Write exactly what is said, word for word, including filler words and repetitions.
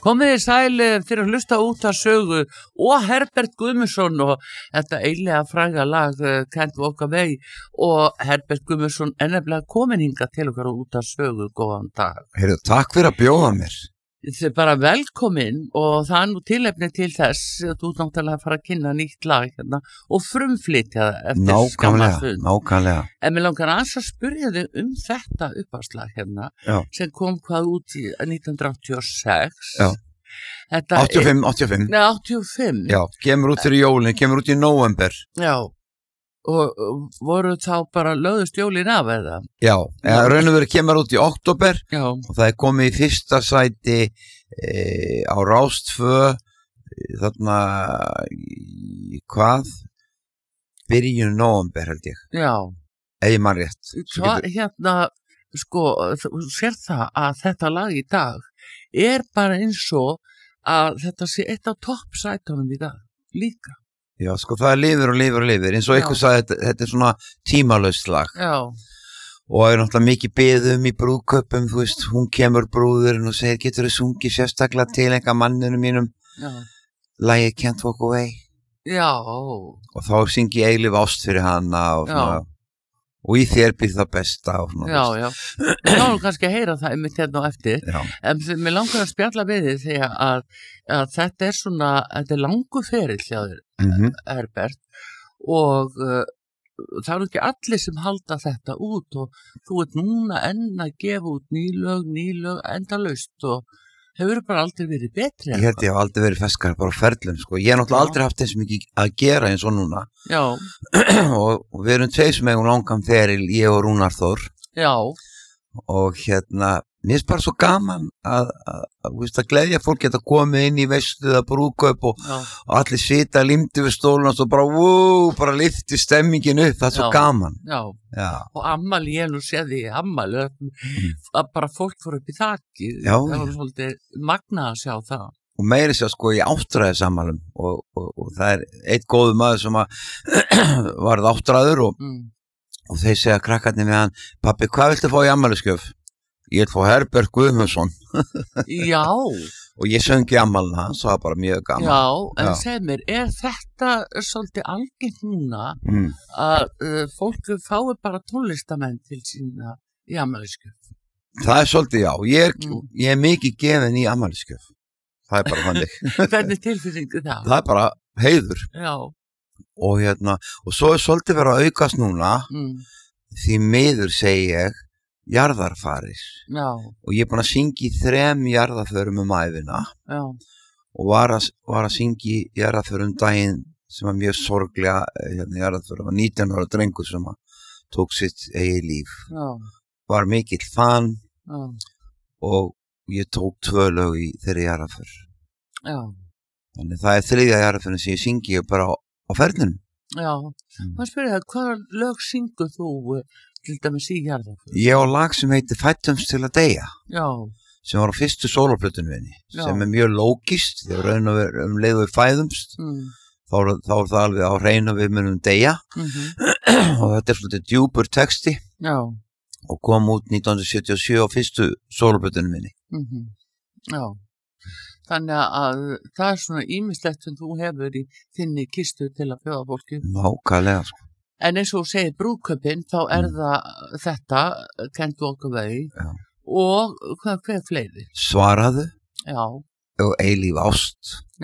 Komið þið sæl fyrir að hlusta út að sögu og Herbert Guðmundsson og þetta eiginlega fræga lag Can't Walk Away og Herbert Guðmundsson er nefnilega komin hingað til okkar út að sögu, góðan dag. Heyrðu, takk fyrir að bjóða mér. Þið er bara velkomin og það er nú tilefni til þess að þú náttúrulega fara að kynna nýtt lag hérna og frumflytja það eftir skamma stund. Nákvæmlega. En mér langar aðeins að spyrja þig um þetta uppáslag hérna Já. sem kom hvað út í nítján hundruð áttatíu og sex. Já. Þetta áttatíu og fimm, áttatíu og fimm. Nei, áttatíu og fimm. Já, kemur út fyrir jólin, kemur út í nóvember. Já. Og voru þá bara lögðust jólin af eða? Já, eða raun og veru kemur út í október Já. og það er komið í fyrsta sæti e, á Rástvö þarna í hvað? Byrjun nóvember held ég. Já. Ef ég man rétt. Hvað, hérna, sko, þú sér það að þetta lag í dag er bara eins og að þetta sé eitt af toppsætunum í dag, líka. Já, sko, það er lifir og lifir og lifir, eins og eitthvað sagði, þetta, þetta er svona tímalaust lag. Já. Og það er náttúrulega mikið beðum í brúðköpum, þú veist, hún kemur brúðurinn og segir, getur þið sungið sérstaklega til einhver manninu mínum, Já. lagið Can't Walk Away. Já. Og þá syngi ég eilíf ást fyrir hana og svona, Já. og í þér býr það besta og svona. Já, já. Þá erum kannski að heyra það einmitt hérna á eftir. Já. En mér langar að spjalla við þig því að, að þetta er svona, þetta er langu ferill hjá þér, Mhm. Herbert, og uh, það eru ekki allir sem halda þetta út og þú ert núna enn að gefa út nýlög, nýlög, endalaust og hefur bara aldrei verið betri. Ég held ég hef aldrei verið feskar bara á ferlum, sko. Ég hef náttúrulega Já. aldrei haft eins mikið að gera eins og núna. Já, og, og við erum tveir sem eigum langan feril, ég og Rúnar Þór. já, Og hérna, mér er bara svo gaman að, að, að, veist, að gleðja fólk geta komið inn í veislu eða brúðkaup og, já, og allir sita límdi við stólun og svo bara, wow, bara lyfti stemmingin upp, það er svo Já. gaman. já. Já, Og ammali, ég nú sé því ammali, að bara fólk fór upp í þakki. Já, Það já. var svolítið magnað að sjá það. og meiri sér sko í áttræði sammælum og, og, og það er eitt góðu maður sem að varð áttræður og, Mm. og þeir segja krakkarnir með hann, pappi, hvað viltu fá í ammælisgjöf? Ég vil fá Herbert Guðmundsson. Já, Og ég söngi ammælina hans, það var bara mjög gaman. já, en Já. segð mér, er þetta svolítið algengt núna Mm. að uh, fólk fái bara tónlistamenn til sína í ammælisgjöf? Það er svolítið já, ég er, Mm. ég er mikið gefin í ammælisgjöf. Það er bara þannig. Hvernig tilfinningu það? Það er bara heiður. Já, Og hérna, og svo er svolítið verið að aukast núna, mm, því miður segi ég, jarðarfarir. já, Og ég er búin að syngja í þrem jarðarförum um æfina já, og var að, var að syngja í jarðarförum daginn sem var mjög sorglega, eh, hérna jarðarförum, var nítján ára drengur sem að tók sitt eigið líf. já, Var mikill fan já, og ég tók tvö lög í þeirri jarðarför. já, Þannig það er þriðja jarðarförum sem ég syngi bara á, á ferðinum. já. Mm. Má spyrja það, hvaða lög syngur þú uh, til dæmis í jarðarför? Ég á lag sem heitir Fættumst til að deyja, Já, sem var á fyrstu sólóplötunum minni, Já. sem er mjög lógist, þegar raun og veru um leið og við fæðumst, mm, þá, er- þá er það alveg á hreinu að við munum deyja mhm, og þetta er svolítið djúpur texti já, og kom út nítján hundruð sjötíu og sjö á fyrstu sólóplötunum minni. mhm, já. Þannig að það er svona ýmislegt sem þú hefur í þinni kistu til að bjóða fólki. Nákvæmlega, sko. En eins og þú segir brúðkaupin, þá er Mm. það þetta, Can't Walk Away, Já. og hvað hver fleiri? Svaraðu Já, og eilíf ást.